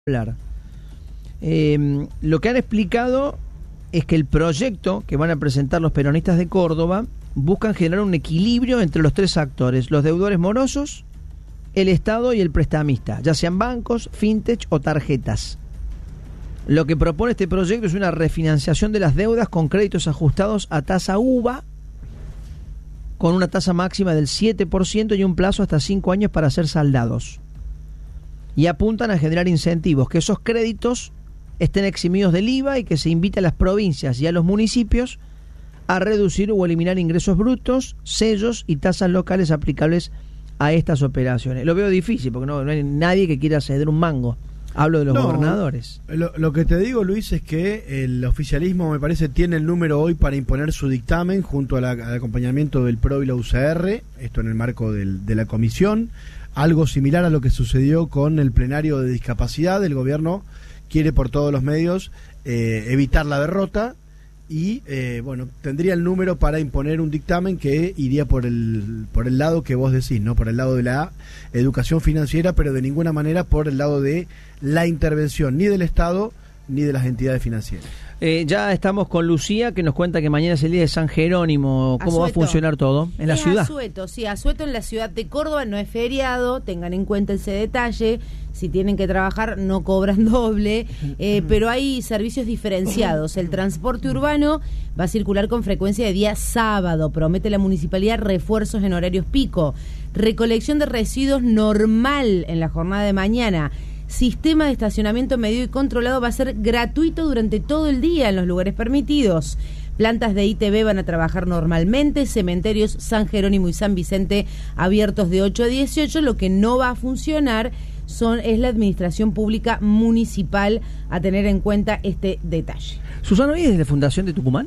hablar. Lo que han explicado es que el proyecto que van a presentar los peronistas de Córdoba buscan generar un equilibrio entre los tres actores, los deudores morosos, el Estado y el prestamista, ya sean bancos, fintech o tarjetas. Lo que propone este proyecto es una refinanciación de las deudas con créditos ajustados a tasa UVA, con una tasa máxima del 7% y un plazo hasta 5 años para ser saldados. Y apuntan a generar incentivos, que esos créditos estén eximidos del IVA y que se invite a las provincias y a los municipios a reducir o eliminar ingresos brutos, sellos y tasas locales aplicables a estas operaciones. Lo veo difícil porque no hay nadie que quiera ceder un mango. Hablo de los gobernadores. Lo que te digo, Luis, es que el oficialismo, me parece, tiene el número hoy para imponer su dictamen junto al acompañamiento del PRO y la UCR, esto en el marco de la comisión. Algo similar a lo que sucedió con el plenario de discapacidad. El gobierno quiere por todos los medios evitar la derrota y tendría el número para imponer un dictamen que iría por el lado que vos decís, ¿no? Por el lado de la educación financiera, pero de ninguna manera por el lado de la intervención ni del Estado ni de las entidades financieras. Ya estamos con Lucía, que nos cuenta que mañana es el día de San Jerónimo. ¿Cómo va a funcionar todo en la ciudad? Asueto en la ciudad de Córdoba, no es feriado, tengan en cuenta ese detalle. Si tienen que trabajar, no cobran doble, pero hay servicios diferenciados. El transporte urbano va a circular con frecuencia de día sábado. Promete la municipalidad refuerzos en horarios pico. Recolección de residuos normal en la jornada de mañana. Sistema de estacionamiento medido y controlado va a ser gratuito durante todo el día en los lugares permitidos. Plantas de ITV van a trabajar normalmente, cementerios San Jerónimo y San Vicente abiertos de 8 a 18. Lo que no va a funcionar es la administración pública municipal, a tener en cuenta este detalle. Susana, ¿hoy es de la Fundación de Tucumán?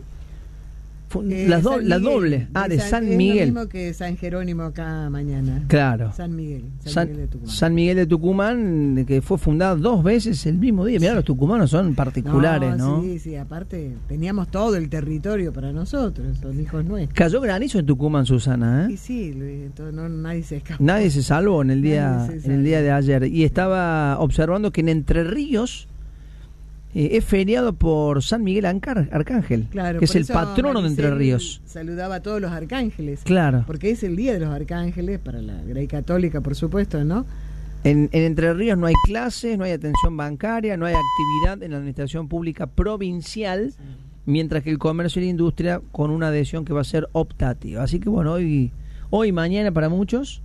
La doble. De San Miguel. Es lo mismo que San Jerónimo acá mañana. Claro. San Miguel de Tucumán. San Miguel de Tucumán, que fue fundada 2 veces el mismo día. Mirá, los tucumanos son particulares, ¿no? Sí, aparte teníamos todo el territorio para nosotros, los hijos nuestros. Cayó granizo en Tucumán, Susana, ¿eh? Sí, Luis, nadie se escapó. Nadie se salvó en el día de ayer. Y estaba observando que en Entre Ríos es feriado por San Miguel Arcángel, claro, que es el patrono de Entre Ríos. Saludaba a todos los arcángeles. Claro. Porque es el día de los arcángeles, para la Grey Católica, por supuesto, ¿no? En Entre Ríos no hay clases, no hay atención bancaria, no hay actividad en la administración pública provincial, mientras que el comercio y la industria con una adhesión que va a ser optativa. Así que bueno, hoy y mañana para muchos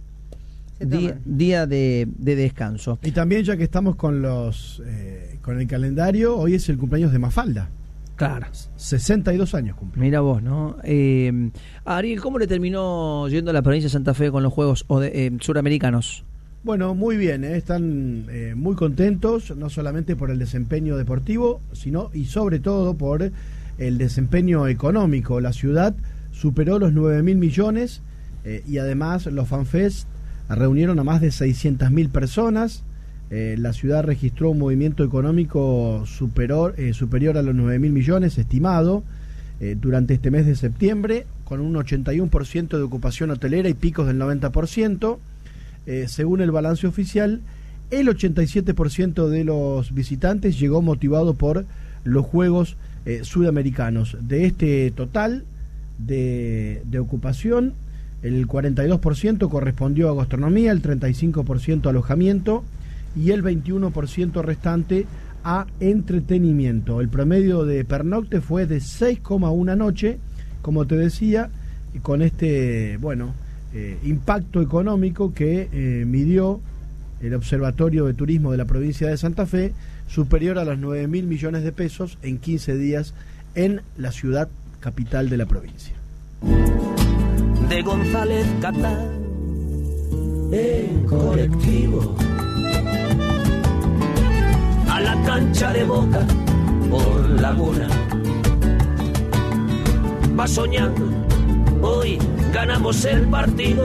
día de descanso. Y también, ya que estamos con con el calendario, hoy es el cumpleaños de Mafalda. Claro. 62 años cumple. Mira vos, ¿no? Ariel, ¿cómo le terminó yendo a la provincia de Santa Fe con los Juegos Suramericanos? Bueno, muy bien, están muy contentos, no solamente por el desempeño deportivo, sino y sobre todo por el desempeño económico. La ciudad superó los 9.000 millones y además los FanFest reunieron a más de 600.000 personas. La ciudad registró un movimiento económico superior a los 9.000 millones estimado durante este mes de septiembre, con un 81% de ocupación hotelera y picos del 90%. Según el balance oficial, el 87% de los visitantes llegó motivado por los Juegos Sudamericanos. De este total de ocupación, el 42% correspondió a gastronomía, el 35% a alojamiento y el 21% restante a entretenimiento. El promedio de pernocte fue de 6,1 noche, como te decía, con este impacto económico que midió el Observatorio de Turismo de la provincia de Santa Fe, superior a los 9.000 millones de pesos en 15 días en la ciudad capital de la provincia. De González Catán en colectivo a la cancha de Boca por Laguna, va soñando, hoy ganamos el partido,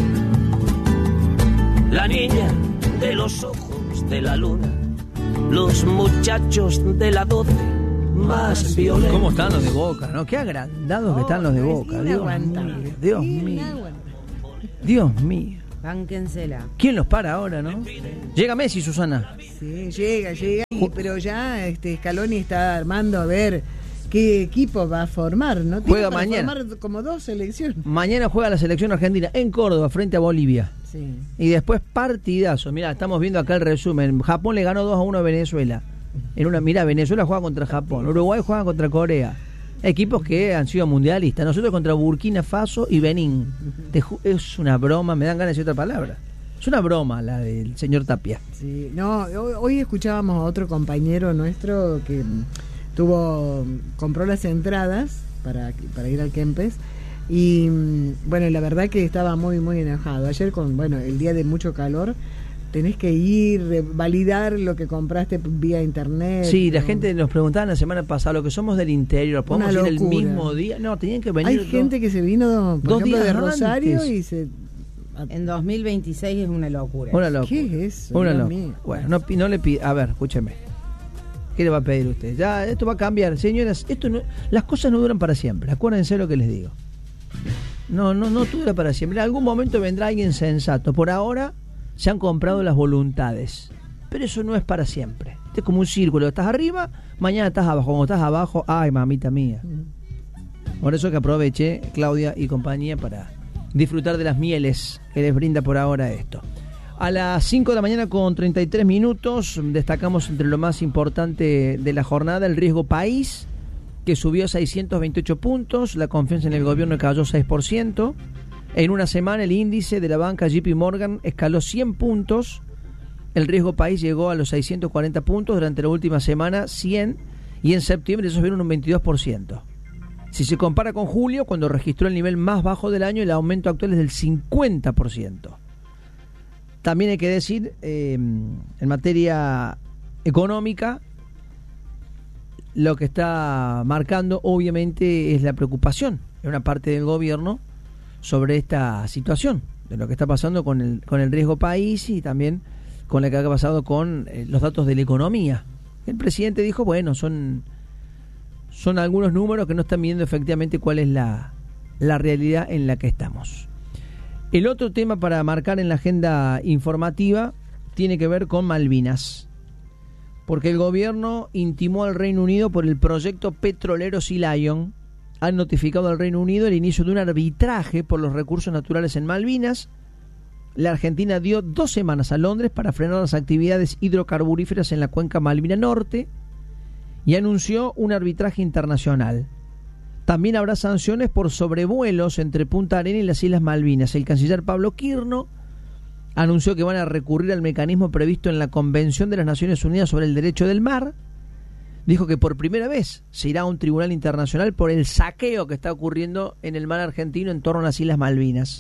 la niña de los ojos de la luna, los muchachos de la 12 más violentos. ¿Cómo están los de Boca, no? Qué agrandados que están los de Boca. Dios mío. Dios mío. Bánquensela. ¿Quién los para ahora, no? Llega Messi, Susana. Sí, llega, pero ya Scaloni está armando a ver qué equipo va a formar, ¿no? Tiene Juega para mañana. formar como 2 selecciones. Mañana juega la selección argentina en Córdoba frente a Bolivia. Sí. Y después partidazo. Mirá, estamos viendo acá el resumen. Japón le ganó 2-1 a Venezuela. Mirá, Venezuela juega contra Japón, Uruguay juega contra Corea. Equipos que han sido mundialistas. Nosotros contra Burkina Faso y Benín. Es una broma, me dan ganas de decir otra palabra. Es una broma la del señor Tapia. Sí, no, hoy escuchábamos a otro compañero nuestro que compró las entradas para ir al Kempes y bueno, la verdad que estaba muy muy enojado. Ayer el día de mucho calor, tenés que ir, validar lo que compraste vía internet. Sí, la gente nos preguntaba la semana pasada, lo que somos del interior, ¿podemos ir el mismo día? No, tenían que venir. Hay gente que se vino, por ejemplo, de Rosario antes. y se... En 2026 es una locura. Una locura. ¿Qué es eso? Una Dios locura. mío. Bueno, no le pide. A ver, escúcheme. ¿Qué le va a pedir usted? Ya, esto va a cambiar. Señoras, las cosas no duran para siempre. Acuérdense lo que les digo. No dura para siempre. En algún momento vendrá alguien sensato. Por ahora se han comprado las voluntades. Pero eso no es para siempre. Es como un círculo. Estás arriba, mañana estás abajo. Cuando estás abajo, ay, mamita mía. Por eso que aproveché, Claudia y compañía, para disfrutar de las mieles que les brinda por ahora esto. A las 5 de la mañana con 33 minutos destacamos entre lo más importante de la jornada el riesgo país, que subió a 628 puntos, la confianza en el gobierno cayó 6%. En una semana el índice de la banca JP Morgan escaló 100 puntos, el riesgo país llegó a los 640 puntos, durante la última semana 100, y en septiembre eso subieron un 22%. Si se compara con julio, cuando registró el nivel más bajo del año, el aumento actual es del 50%. También hay que decir, en materia económica, lo que está marcando obviamente es la preocupación de una parte del gobierno sobre esta situación, de lo que está pasando con el riesgo país y también con lo que ha pasado con los datos de la economía. El presidente dijo, bueno, son algunos números que no están viendo efectivamente cuál es la realidad en la que estamos. El otro tema para marcar en la agenda informativa tiene que ver con Malvinas, porque el gobierno intimó al Reino Unido por el proyecto petrolero Sea Lion. Han notificado al Reino Unido el inicio de un arbitraje por los recursos naturales en Malvinas. La Argentina dio 2 semanas a Londres para frenar las actividades hidrocarburíferas en la cuenca Malvina Norte y anunció un arbitraje internacional. También habrá sanciones por sobrevuelos entre Punta Arenas y las Islas Malvinas. El canciller Pablo Quirno anunció que van a recurrir al mecanismo previsto en la Convención de las Naciones Unidas sobre el Derecho del Mar. Dijo que por primera vez se irá a un tribunal internacional por el saqueo que está ocurriendo en el mar argentino en torno a las Islas Malvinas.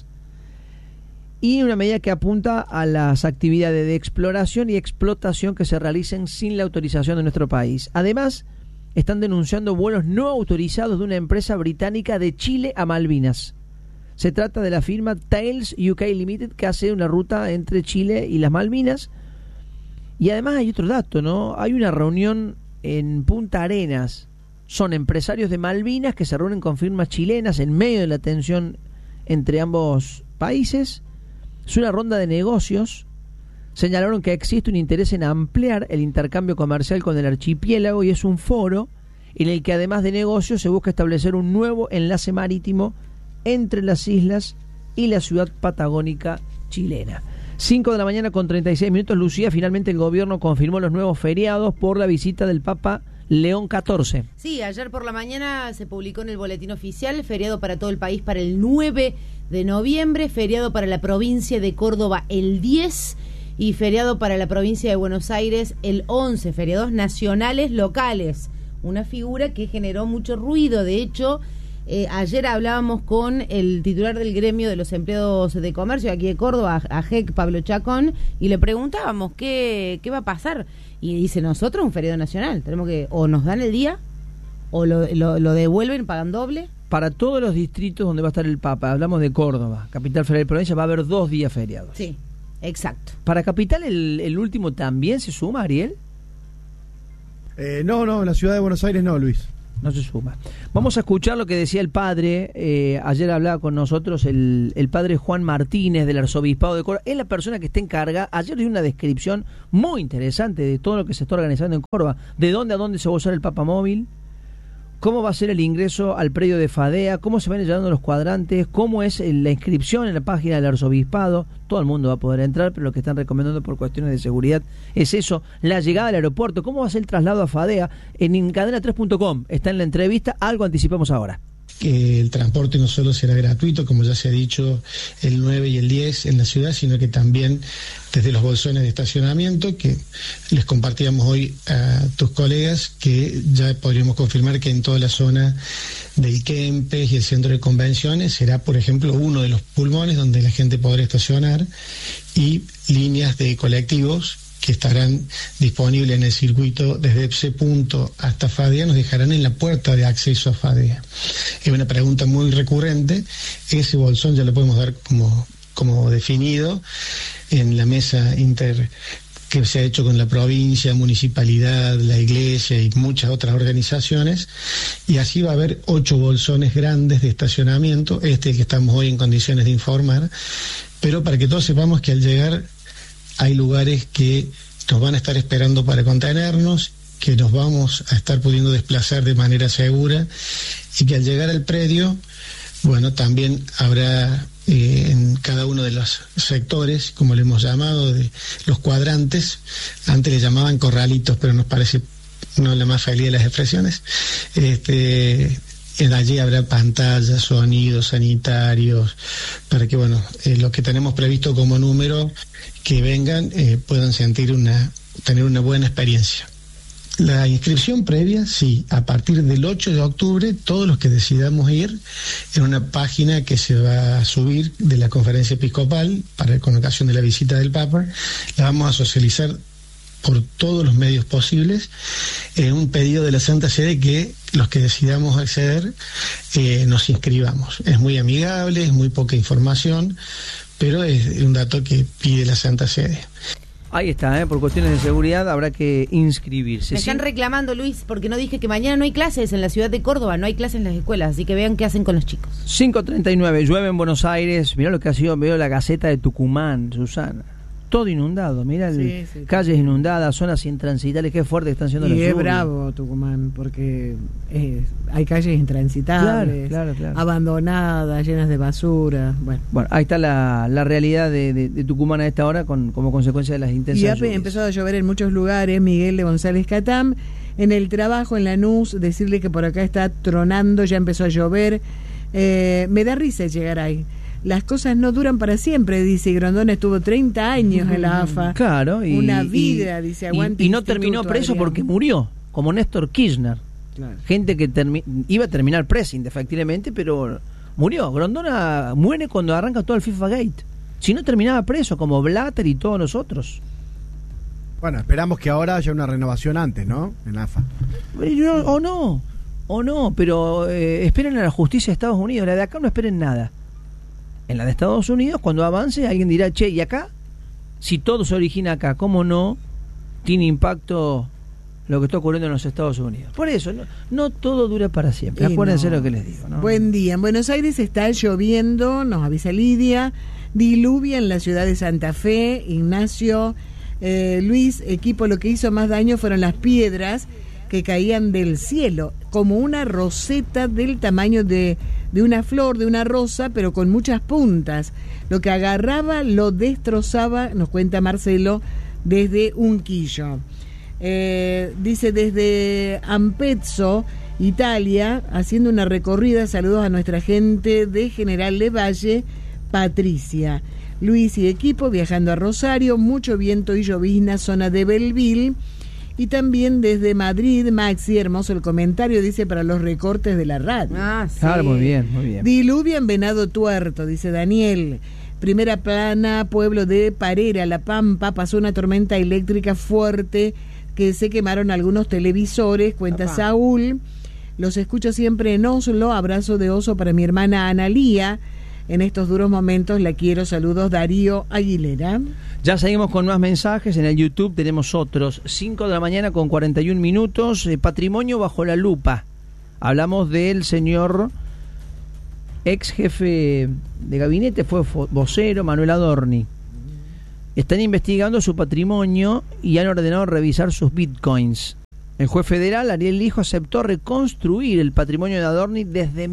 Y una medida que apunta a las actividades de exploración y explotación que se realicen sin la autorización de nuestro país. Además, están denunciando vuelos no autorizados de una empresa británica de Chile a Malvinas. Se trata de la firma Tails UK Limited, que hace una ruta entre Chile y las Malvinas. Y además hay otro dato, ¿no? Hay una reunión en Punta Arenas. Son empresarios de Malvinas que se reúnen con firmas chilenas en medio de la tensión entre ambos países. Es una ronda de negocios. Señalaron que existe un interés en ampliar el intercambio comercial con el archipiélago y es un foro en el que además de negocios se busca establecer un nuevo enlace marítimo entre las islas y la ciudad patagónica chilena. 5 de la mañana con 36 minutos, Lucía. Finalmente el gobierno confirmó los nuevos feriados por la visita del Papa León XIV. Sí, ayer por la mañana se publicó en el boletín oficial, feriado para todo el país para el 9 de noviembre, feriado para la provincia de Córdoba el 10 y feriado para la provincia de Buenos Aires el 11, feriados nacionales locales. Una figura que generó mucho ruido. De hecho, ayer hablábamos con el titular del gremio de los empleados de comercio aquí de Córdoba, AGEC, Pablo Chacón, y le preguntábamos qué va a pasar. Y dice, nosotros un feriado nacional, tenemos que, o nos dan el día, o lo devuelven, pagan doble. Para todos los distritos donde va a estar el Papa, hablamos de Córdoba, capital federal y provincia, va a haber 2 días feriados. Sí, exacto. ¿Para capital el último también se suma, Ariel? No, en la ciudad de Buenos Aires no, Luis. No se suma. Vamos a escuchar lo que decía el padre. Ayer hablaba con nosotros el padre Juan Martínez del Arzobispado de Córdoba. Es la persona que está encargada. Ayer dio una descripción muy interesante de todo lo que se está organizando en Córdoba. De dónde a dónde se va a usar el papamóvil, cómo va a ser el ingreso al predio de Fadea, cómo se van llenando los cuadrantes, cómo es la inscripción en la página del Arzobispado. Todo el mundo va a poder entrar, pero lo que están recomendando por cuestiones de seguridad es eso, la llegada al aeropuerto, cómo va a ser el traslado a Fadea. En cadena3.com está en la entrevista, algo anticipamos ahora. Que el transporte no solo será gratuito, como ya se ha dicho, el 9 y el 10 en la ciudad, sino que también desde los bolsones de estacionamiento, que les compartíamos hoy a tus colegas, que ya podríamos confirmar que en toda la zona del Kempes y el centro de convenciones será, por ejemplo, uno de los pulmones donde la gente podrá estacionar, y líneas de colectivos que estarán disponibles en el circuito desde ese punto hasta Fadea, nos dejarán en la puerta de acceso a Fadea. Es una pregunta muy recurrente. Ese bolsón ya lo podemos dar como definido en la mesa que se ha hecho con la provincia, municipalidad, la iglesia y muchas otras organizaciones, y así va a haber 8 bolsones grandes de estacionamiento, que estamos hoy en condiciones de informar, pero para que todos sepamos que al llegar hay lugares que nos van a estar esperando para contenernos, que nos vamos a estar pudiendo desplazar de manera segura, y que al llegar al predio, bueno, también habrá en cada uno de los sectores, como le hemos llamado, de los cuadrantes, antes le llamaban corralitos, pero nos parece no la más feliz de las expresiones, allí habrá pantallas, sonidos sanitarios, para que, bueno, lo que tenemos previsto como número, que vengan, puedan tener una buena experiencia. La inscripción previa, sí, a partir del 8 de octubre, todos los que decidamos ir, en una página que se va a subir de la conferencia episcopal, con ocasión de la visita del Papa, la vamos a socializar por todos los medios posibles, en un pedido de la Santa Sede que los que decidamos acceder nos inscribamos. Es muy amigable, es muy poca información, pero es un dato que pide la Santa Sede. Ahí está, por cuestiones de seguridad habrá que inscribirse. Me están reclamando, Luis, porque no dije que mañana no hay clases en la ciudad de Córdoba, no hay clases en las escuelas, así que vean qué hacen con los chicos. 5:39, llueve en Buenos Aires. Mirá lo que ha sido, veo la Gaceta de Tucumán, Susana. Todo inundado, mirá, calles inundadas, zonas intransitables, qué fuerte están siendo las lluvias. Y es bravo Tucumán, porque hay calles intransitables, claro. Abandonadas, llenas de basura. Bueno, ahí está la realidad de Tucumán a esta hora, como consecuencia de las intensas lluvias. Y ha empezado a llover en muchos lugares. Miguel de González Catam, en el trabajo, en Lanús, decirle que por acá está tronando, ya empezó a llover. Me da risa llegar ahí. Las cosas no duran para siempre, dice. Grondona estuvo 30 años en la AFA. Claro. Una vida, dice, aguante. Y no terminó preso, Adrián, porque murió, como Néstor Kirchner. Claro. Gente que iba a terminar presa indefectiblemente, pero murió. Grondona muere cuando arranca todo el FIFA Gate. Si no, terminaba preso, como Blatter y todos nosotros. Bueno, esperamos que ahora haya una renovación antes, ¿no? En la AFA. O no, pero esperen a la justicia de Estados Unidos. La de acá no esperen nada. En la de Estados Unidos, cuando avance, alguien dirá, che, ¿y acá? Si todo se origina acá, ¿cómo no tiene impacto lo que está ocurriendo en los Estados Unidos? Por eso, no todo dura para siempre. Acuérdense lo que les digo, ¿no? Buen día. En Buenos Aires está lloviendo, nos avisa Lidia. Diluvia en la ciudad de Santa Fe. Ignacio, Luis, equipo, lo que hizo más daño fueron las piedras que caían del cielo, como una roseta del tamaño de una flor, de una rosa, pero con muchas puntas. Lo que agarraba lo destrozaba, nos cuenta Marcelo, desde Unquillo. Dice desde Ampezzo, Italia, haciendo una recorrida. Saludos a nuestra gente de General Lavalle, Patricia. Luis y equipo viajando a Rosario, mucho viento y llovizna, zona de Belleville. Y también desde Madrid, Maxi, hermoso el comentario, dice, para los recortes de la radio. Sí. Claro, muy bien. Diluvia en Venado Tuerto, dice Daniel. Primera plana, pueblo de Parera, La Pampa, pasó una tormenta eléctrica fuerte que se quemaron algunos televisores, cuenta Saúl. Los escucho siempre en Oslo, abrazo de oso para mi hermana Analía. En estos duros momentos la quiero, saludos, Darío Aguilera. Ya seguimos con más mensajes. En el YouTube tenemos otros. 5 de la mañana con 41 minutos. Patrimonio bajo la lupa. Hablamos del señor ex jefe de gabinete, fue vocero, Manuel Adorni. Están investigando su patrimonio y han ordenado revisar sus bitcoins. El juez federal, Ariel Lijo, aceptó reconstruir el patrimonio de Adorni desde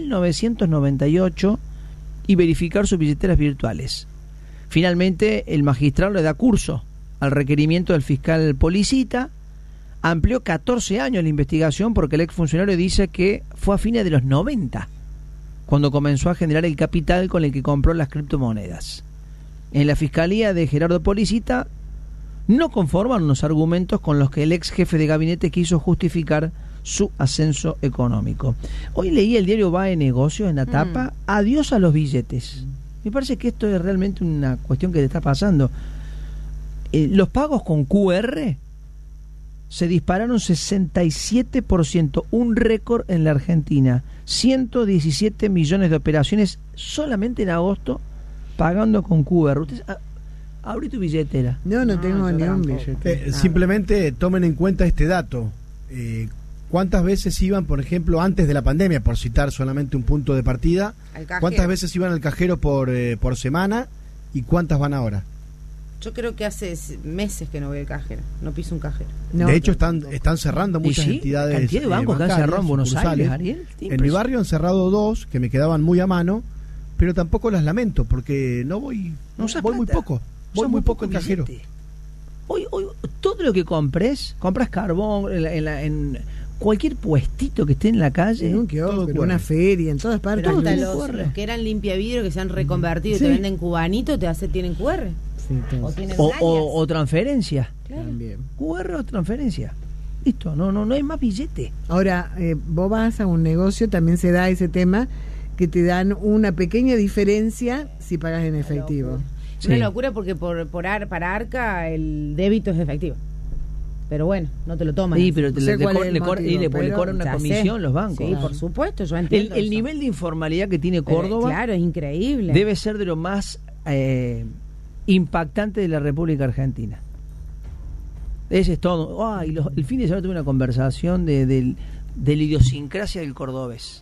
1998 y verificar sus billeteras virtuales. Finalmente, el magistrado le da curso al requerimiento del fiscal Policita. Amplió 14 años la investigación porque el exfuncionario dice que fue a fines de los 90 cuando comenzó a generar el capital con el que compró las criptomonedas. En la fiscalía de Gerardo Policita no conforman los argumentos con los que el ex jefe de gabinete quiso justificar su ascenso económico. Hoy leí el diario Va de Negocios en la tapa, adiós a los billetes. Me parece que esto es realmente una cuestión que le está pasando. Los pagos con QR se dispararon 67%, un récord en la Argentina. 117 millones de operaciones solamente en agosto pagando con QR. Usted abrí tu billetera. No tengo ni un billete. Simplemente tomen en cuenta este dato. ¿Cuántas veces iban, por ejemplo, antes de la pandemia, por citar solamente un punto de partida, cuántas veces iban al cajero por semana y cuántas van ahora? Yo creo que hace meses que no voy al cajero, no piso un cajero. De hecho, están cerrando muchas entidades. ¿La cantidad de bancos que han cerrado en Buenos Aires, Ariel? En mi barrio han cerrado 2 que me quedaban muy a mano, pero tampoco las lamento porque voy muy poco. Voy muy poco al cajero. Hoy todo lo que compras carbón en cualquier puestito que esté en la calle, en un kiosco, en una feria, en todas partes. Pero hasta los que eran limpiavidrio que se han reconvertido y te venden cubanito, tienen QR. Sí, o transferencia. Claro. También. QR o transferencia. Listo, no hay más billete. Ahora, vos vas a un negocio, también se da ese tema que te dan una pequeña diferencia si pagas en efectivo. Sí. Una locura porque para Arca el débito es efectivo. Pero bueno, no te lo toman. Sí, pero le cobran una comisión los bancos. Sí, por supuesto, yo entiendo. El nivel de informalidad que tiene Córdoba, claro, es increíble. Debe ser de lo más impactante de la República Argentina. Ese es todo. El fin de semana tuve una conversación de la idiosincrasia del cordobés.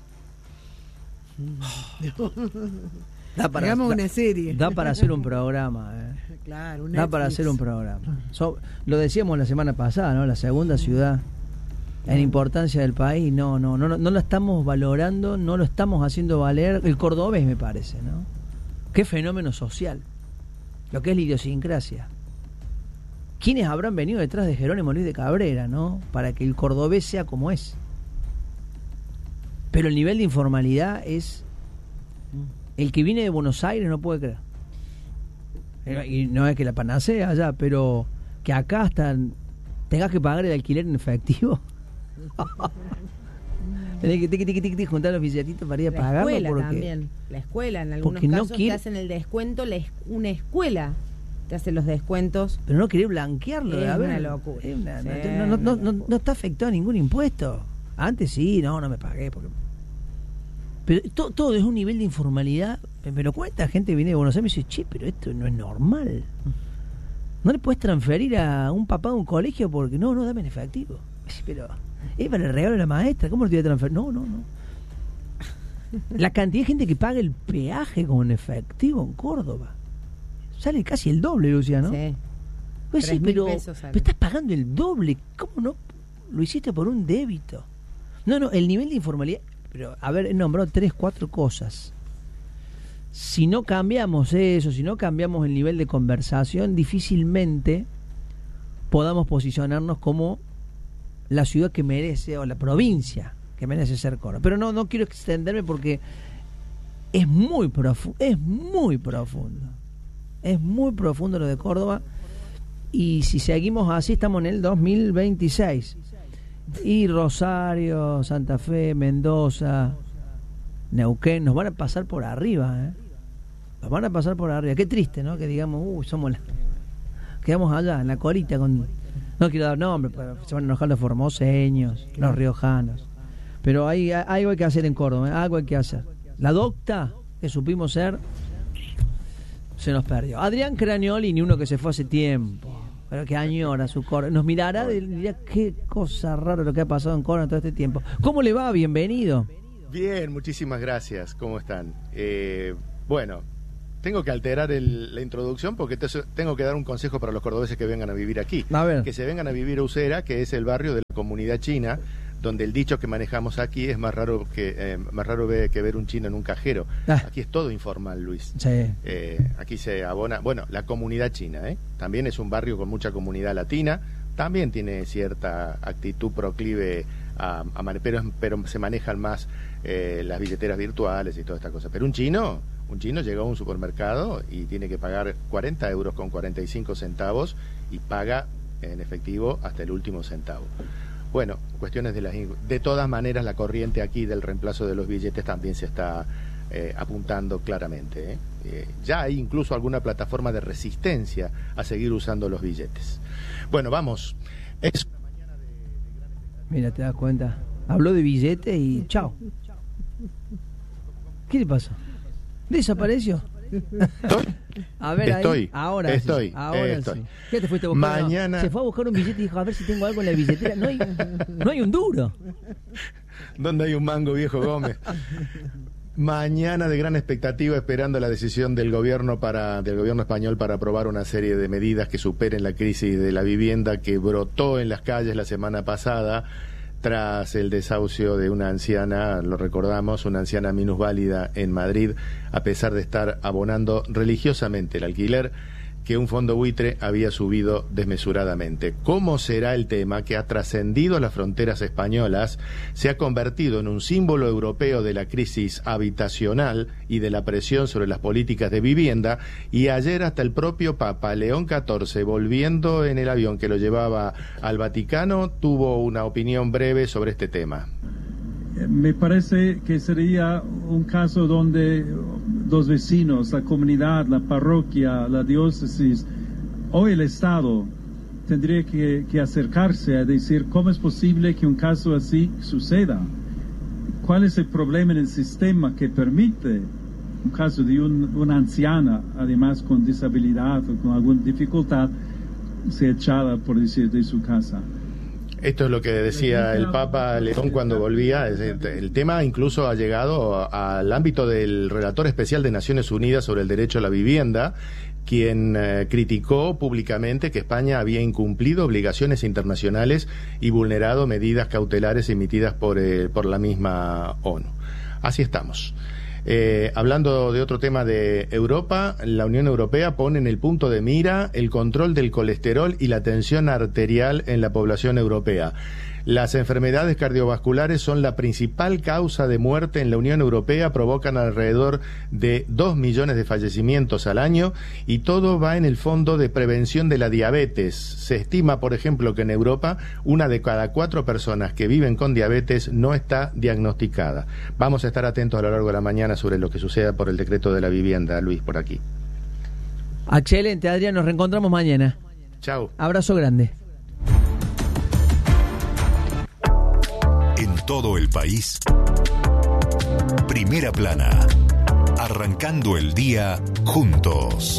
Hagamos una serie. Da para hacer un programa. Claro, da para hacer un programa. Lo decíamos la semana pasada, ¿no? La segunda ciudad en importancia del país. No lo estamos valorando, no lo estamos haciendo valer. El cordobés, me parece, ¿no? Qué fenómeno social. Lo que es la idiosincrasia. ¿Quiénes habrán venido detrás de Jerónimo Luis de Cabrera, ¿no? Para que el cordobés sea como es. Pero el nivel de informalidad es... El que viene de Buenos Aires no puede creer. Y no es que la panacea allá, pero que acá hasta tengas que pagar el alquiler en efectivo. Tenés que juntar los billetitos para ir a pagarlo. La escuela también. La escuela, en algunos casos te hacen el descuento. Una escuela te hace los descuentos. Pero no querés blanquearlo. Es una locura. No está afectado a ningún impuesto. Antes sí, no me pagué porque... Pero todo es un nivel de informalidad. Pero ¿cuánta gente viene de Buenos Aires y dice, che, pero esto no es normal? No le puedes transferir a un papá de un colegio porque no, dame en efectivo. Pero es para el regalo de la maestra, ¿cómo lo te voy a transferir? No. La cantidad de gente que paga el peaje con efectivo en Córdoba sale casi el doble, Luciano. Sí. Pues sí, pero estás pagando el doble. ¿Cómo no? Lo hiciste por un débito. No, el nivel de informalidad. Pero, él nombró 3-4 cosas. Si no cambiamos eso, si no cambiamos el nivel de conversación, difícilmente podamos posicionarnos como la ciudad que merece, o la provincia que merece ser Córdoba. Pero no quiero extenderme porque es muy profundo. Es muy profundo lo de Córdoba. Y si seguimos así, estamos en el 2026. Y Rosario, Santa Fe, Mendoza, Neuquén nos van a pasar por arriba, Nos van a pasar por arriba. Qué triste, ¿no? Que digamos, quedamos allá en la colita con... No quiero dar nombre, pero se van a enojar los formoseños, los riojanos. Pero algo hay que hacer en Córdoba, algo hay que hacer. La docta que supimos ser se nos perdió. Adrián Cranioli, ni uno que se fue hace tiempo. pero que añora su Córdoba. Nos mirará y dirá qué cosa rara lo que ha pasado en Córdoba todo este tiempo. ¿Cómo le va? Bienvenido. Bien, muchísimas gracias. ¿Cómo están? Bueno, tengo que alterar la introducción porque tengo que dar un consejo para los cordobeses que vengan a vivir aquí. A ver. Que se vengan a vivir a Usera, que es el barrio de la comunidad china, donde el dicho que manejamos aquí es más raro que ver un chino en un cajero. Aquí es todo informal, Luis. Sí. Aquí se abona, bueno, la comunidad china, también es un barrio con mucha comunidad latina, también tiene cierta actitud proclive pero se manejan más las billeteras virtuales y toda esta cosa. Pero un chino llega a un supermercado y tiene que pagar 40 euros con 45 centavos y paga en efectivo hasta el último centavo. Bueno, cuestiones de todas maneras, la corriente aquí del reemplazo de los billetes también se está apuntando claramente. Ya hay incluso alguna plataforma de resistencia a seguir usando los billetes. Bueno, vamos. Es una mañana de gran expectativa. Mira, te das cuenta. Habló de billetes y chao. ¿Qué le pasó? ¿Desapareció? A ver, ahora estoy. Sí. ¿Qué te fuiste a buscar? Mañana... Se fue a buscar un billete y dijo, a ver si tengo algo en la billetera. No hay un duro. ¿Dónde hay un mango, viejo Gómez? Mañana de gran expectativa, esperando la decisión del gobierno español para aprobar una serie de medidas que superen la crisis de la vivienda que brotó en las calles la semana pasada tras el desahucio de una anciana, lo recordamos, una anciana minusválida en Madrid, a pesar de estar abonando religiosamente el alquiler que un fondo buitre había subido desmesuradamente. ¿Cómo será el tema que ha trascendido las fronteras españolas, se ha convertido en un símbolo europeo de la crisis habitacional y de la presión sobre las políticas de vivienda? Y ayer hasta el propio Papa León XIV, volviendo en el avión que lo llevaba al Vaticano, tuvo una opinión breve sobre este tema. Me parece que sería un caso donde los vecinos, la comunidad, la parroquia, la diócesis o el Estado tendría que acercarse a decir cómo es posible que un caso así suceda. ¿Cuál es el problema en el sistema que permite un caso de una anciana, además con disabilidad o con alguna dificultad, ser echada, por decir, de su casa? Esto es lo que decía el Papa León cuando volvía. El tema incluso ha llegado al ámbito del relator especial de Naciones Unidas sobre el derecho a la vivienda, quien criticó públicamente que España había incumplido obligaciones internacionales y vulnerado medidas cautelares emitidas por la misma ONU. Así estamos. Hablando de otro tema de Europa, la Unión Europea pone en el punto de mira el control del colesterol y la tensión arterial en la población europea. Las enfermedades cardiovasculares son la principal causa de muerte en la Unión Europea, provocan alrededor de 2 millones de fallecimientos al año y todo va en el fondo de prevención de la diabetes. Se estima, por ejemplo, que en Europa 1 de cada 4 personas que viven con diabetes no está diagnosticada. Vamos a estar atentos a lo largo de la mañana sobre lo que suceda por el decreto de la vivienda, Luis, por aquí. Excelente, Adrián, nos reencontramos mañana. Chau. Abrazo grande. En todo el país, Primera Plana, arrancando el día juntos.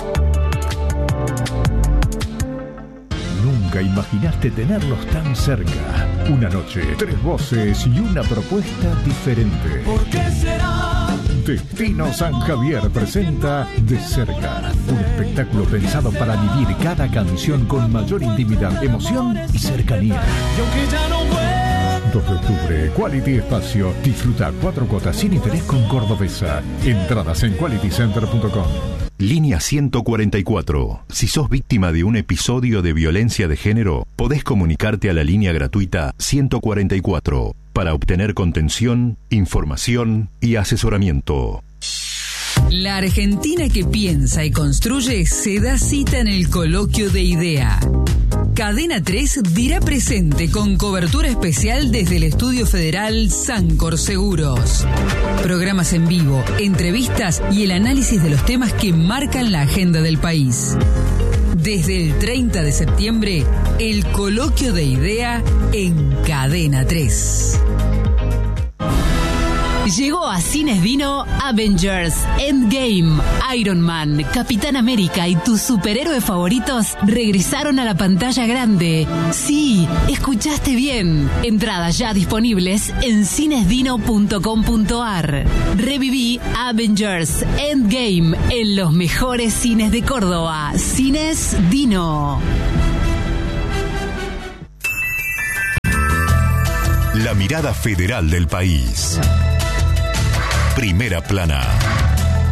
Nunca imaginaste tenerlos tan cerca. Una noche, 3 voces y una propuesta diferente. ¿Por qué será? Destino San Javier presenta De Cerca, un espectáculo pensado para vivir cada canción con mayor intimidad, emoción y cercanía. Y aunque ya no vuelvo, 2 de octubre, Quality Espacio. Disfruta 4 cuotas sin interés con Cordobesa. Entradas en qualitycenter.com. Línea 144. Si sos víctima de un episodio de violencia de género, podés comunicarte a la línea gratuita 144 para obtener contención, información y asesoramiento. La Argentina que piensa y construye se da cita en el Coloquio de IDEA. Cadena 3 dirá presente con cobertura especial desde el Estudio Federal Sancor Seguros. Programas en vivo, entrevistas y el análisis de los temas que marcan la agenda del país. Desde el 30 de septiembre, el Coloquio de IDEA en Cadena 3. Llegó a Cines Dino Avengers Endgame. Iron Man, Capitán América y tus superhéroes favoritos regresaron a la pantalla grande. Sí, escuchaste bien. Entradas ya disponibles en cinesdino.com.ar. Reviví Avengers Endgame en los mejores cines de Córdoba. Cines Dino. La mirada federal del país. Primera plana.